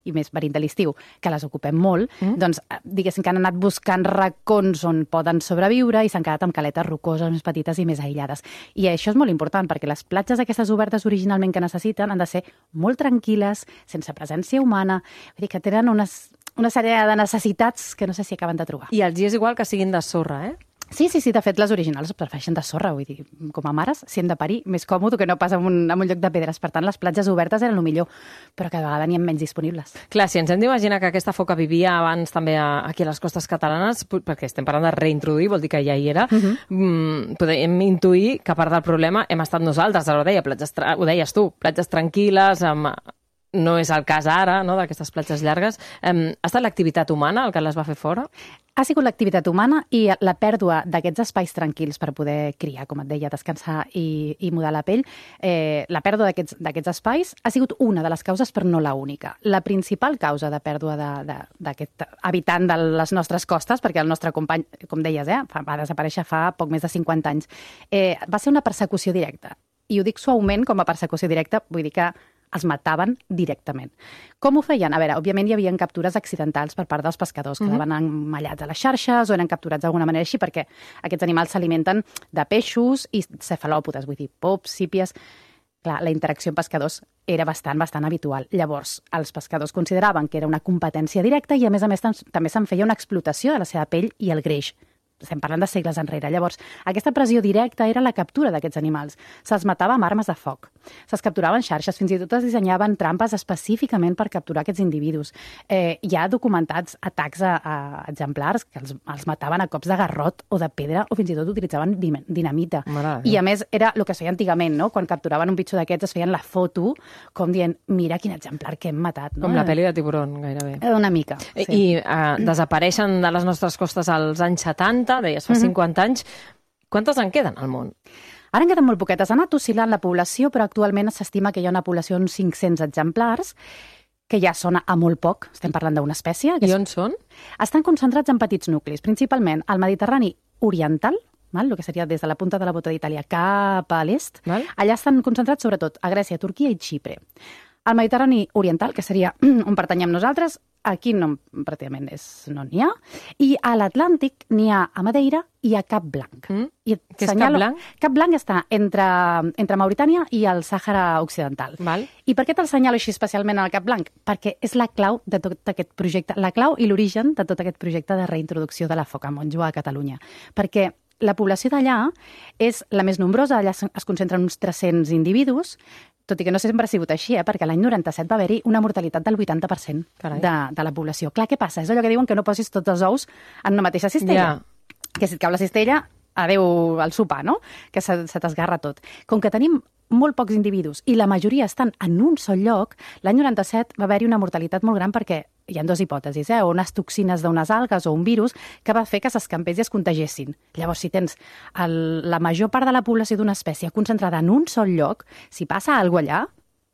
i més venint de l'estiu, que les ocupem molt, doncs diguéssim que han anat buscant racons on poden sobreviure i s'han quedat amb caletes rocoses més petites i més aïllades. I això és molt important, perquè les platges aquestes obertes originalment que necessiten han de ser molt tranquil·les, sense presència humana, vull dir que tenen una sèrie de necessitats que no sé si acaben de trobar. I els hi és igual que siguin de sorra, eh? Sí, de fet, les originals es prefereixen de sorra, vull dir, com a mares, si hem de parir, més còmode que no pas en un lloc de pedres. Per tant, les platges obertes eren el millor, però cada vegada n'hi ha menys disponibles. Clar, si ens hem d'imaginar que aquesta foca vivia abans també aquí a les costes catalanes, perquè estem parlant de reintroduir, vol dir que ja hi era, podem intuir que part del problema hem estat nosaltres, ara ho deies tu, platges tranquil·les, no és el cas ara, no?, d'aquestes platges llargues. Ha estat l'activitat humana el que les va fer fora? Ha sigut l'activitat humana i la pèrdua d'aquests espais tranquils per poder criar, com et deia, descansar i mudar la pell. La pèrdua d'aquests espais ha sigut una de les causes, però no la única. La principal causa de pèrdua d'aquest habitant de les nostres costes, perquè el nostre company, com deies, va desaparèixer fa poc més de 50 anys, va ser una persecució directa. I ho dic suaument com a persecució directa, vull dir que els mataven directament. Com ho feien? A veure, òbviament hi havia captures accidentals per part dels pescadors, quedaven emmallats a les xarxes o eren capturats d'alguna manera així, perquè aquests animals s'alimenten de peixos i cefalòpodes, vull dir, pops, sípies. Clar, la interacció amb pescadors era bastant habitual. Llavors, els pescadors consideraven que era una competència directa i, a més, també se'n feia una explotació de la seva pell i el greix. Estem parlant de segles enrere. Llavors, aquesta pressió directa era la captura d'aquests animals. Se'ls matava amb armes de foc. Se'ls capturaven xarxes, fins i tot es dissenyaven trampes específicament per capturar aquests individus. Hi ha documentats atacs a exemplars que els mataven a cops de garrot o de pedra o fins i tot utilitzaven dinamita. I a més, era el que es feia antigament, no? Quan capturaven un bitxo d'aquests es feien la foto com dient, mira quin exemplar que hem matat. No? Com la pel·li de Tiburón, gairebé. Una mica, sí. I desapareixen de les nostres costes als anys 70, deies, fa 50 anys. Quantes en queden al món? Ara en queden molt poquetes. Ha anat oscil·lant la població, però actualment s'estima que hi ha una població d'uns 500 exemplars, que ja sona a molt poc. Estem parlant d'una espècie. I on són? Estan concentrats en petits nuclis, principalment al Mediterrani oriental, el que seria des de la punta de la bota d'Itàlia cap a l'est. Allà estan concentrats sobretot a Grècia, Turquia i Xipre. Al Mediterrani oriental, que seria on pertanyem nosaltres, aquí pràcticament no n'hi ha, i a l'Atlàntic n'hi ha a Madeira i a Cap Blanc. Què és Cap Blanc? Cap Blanc està entre Mauritània i el Sàhara Occidental. I per què te'l senyalo així especialment al Cap Blanc? Perquè és la clau de tot aquest projecte, la clau i l'origen de tot aquest projecte de reintroducció de la foca monjua a Catalunya. Perquè la població d'allà és la més nombrosa, allà es concentren uns 300 individus, tot i que no sempre ha sigut així, perquè l'any 97 va haver-hi una mortalitat del 80% de la població. Clar, què passa? És allò que diuen que no posis tots els ous en una mateixa cistella. Que si et cau la cistella, adeu al sopar, no? Que se t'esgarra tot. Com que tenim molt pocs individus i la majoria estan en un sol lloc, l'any 97 va haver-hi una mortalitat molt gran perquè hi ha dues hipòtesis, o unes toxines d'unes algues o un virus que va fer que s'escampés i es contagiessin. Llavors, si tens la major part de la població d'una espècie concentrada en un sol lloc, si passa alguna cosa allà,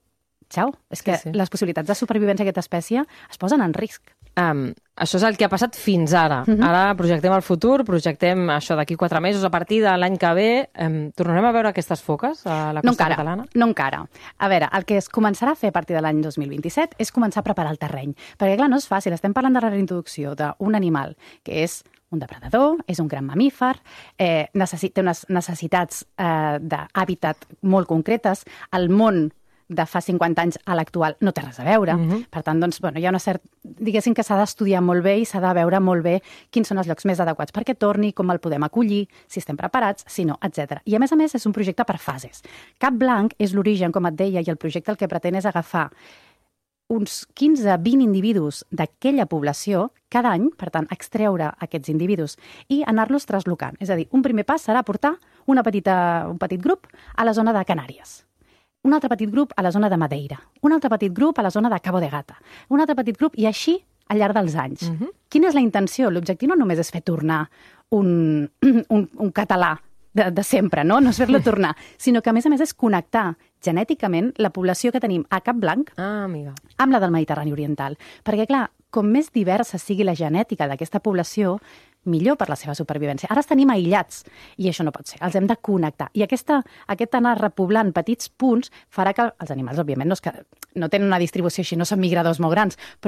xau, és que les possibilitats de supervivència d'aquesta espècie es posen en risc. Això és el que ha passat fins ara. Ara projectem el futur, projectem això d'aquí 4 mesos, a partir de l'any que ve. Tornarem a veure aquestes foques a la costa catalana? No encara. A veure, el que es començarà a fer a partir de l'any 2027 és començar a preparar el terreny. Perquè, clar, no és fàcil. Estem parlant de la reintroducció d'un animal que és un depredador, és un gran mamífer, té unes necessitats d'hàbitat molt concretes. El món de fa 50 anys a l'actual no té res a veure. Per tant, doncs, hi ha una certa... Diguéssim que s'ha d'estudiar molt bé i s'ha de veure molt bé quins són els llocs més adequats perquè torni, com el podem acollir, si estem preparats, si no, etc. I, a més, és un projecte per fases. Cap Blanc és l'origen, com et deia, i el projecte el que pretén és agafar uns 15-20 individus d'aquella població cada any, per tant, extreure aquests individus i anar-los traslocant. És a dir, un primer pas serà portar un petit grup a la zona de Canàries, un altre petit grup a la zona de Madeira, un altre petit grup a la zona de Cabo de Gata, un altre petit grup, i així al llarg dels anys. Quina és la intenció? L'objectiu no només és fer tornar un català de sempre, no és fer-lo tornar, sinó que, a més, és connectar genèticament la població que tenim a Cap Blanc amb la del Mediterrani oriental. Perquè, clar, com més diversa sigui la genètica d'aquesta població, millor per la seva supervivència. Ara els tenim aïllats i això no pot ser. Els hem de connectar. I aquest anar repoblant petits punts farà que els animals, òbviament, no tenen una distribució així, no són migradors molt grans,